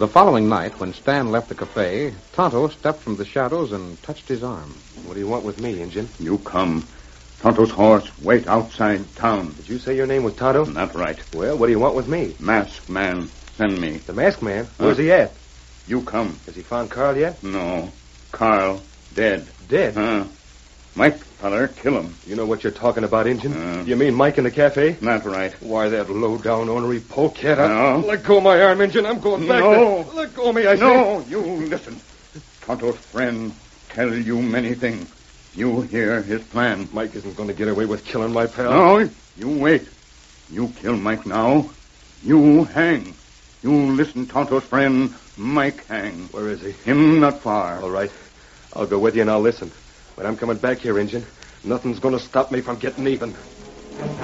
The following night, when Stan left the cafe, Tonto stepped from the shadows and touched his arm. What do you want with me, Injun? You come. Tonto's horse wait outside town. Did you say your name was Tonto? That's right. Well, what do you want with me? Masked man, send me. The masked man? Where's he at? You come. Has he found Carl yet? No. Carl, dead. Dead? Mike feller, kill him. You know what you're talking about, Injun? You mean Mike in the cafe? That's right. Why, that low-down, ornery polecat. No. Let go of my arm, Injun. I'm going back No. there. Let go of me, I say. No, you listen. Tonto's friend tell you many things. You hear his plan. Mike isn't going to get away with killing my pal. No, you wait. You kill Mike now, you hang. You listen, Tonto's friend, Mike hang. Where is he? Him not far. All right. I'll go with you and I'll listen. But I'm coming back here, Injun. Nothing's going to stop me from getting even.